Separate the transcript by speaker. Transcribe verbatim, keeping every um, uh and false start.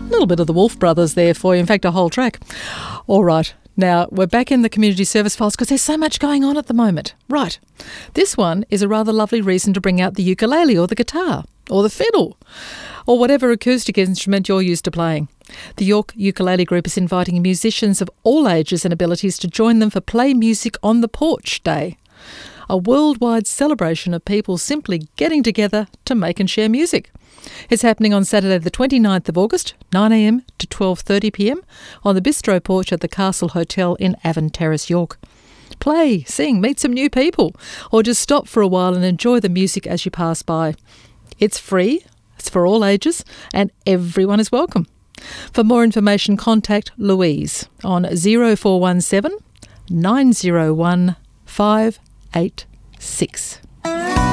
Speaker 1: little bit of the Wolf Brothers there for you. In fact, a whole track. All right. Now, we're back in the community service files because there's so much going on at the moment. Right. This one is a rather lovely reason to bring out the ukulele or the guitar or the fiddle or whatever acoustic instrument you're used to playing. The York Ukulele Group is inviting musicians of all ages and abilities to join them for Play Music on the Porch Day, a worldwide celebration of people simply getting together to make and share music. It's happening on Saturday the twenty-ninth of August, nine a m to twelve thirty p m on the bistro porch at the Castle Hotel in Avon Terrace, York. Play, sing, meet some new people, or just stop for a while and enjoy the music as you pass by. It's free, it's for all ages, and everyone is welcome. For more information, contact Louise on zero four one seven, nine zero one, five eight six.